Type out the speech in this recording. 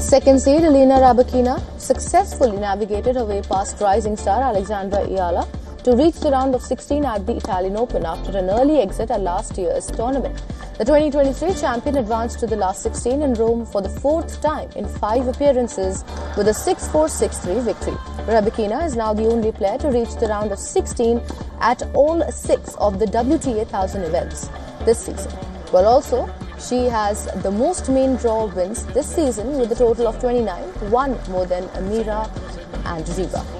Second seed Elena Rybakina successfully navigated her way past rising star Alexandra Iala to reach the round of 16 at the Italian Open after an early exit at last year's tournament. The 2023 champion advanced to the last 16 in Rome for the fourth time in 5 appearances with a 6-4, 6-3 victory. Rybakina is now the only player to reach the round of 16 at all 6 of the WTA 1000 events this season. Well, also, she has the most main draw wins this season with a total of 29, one more than Amira and Riva.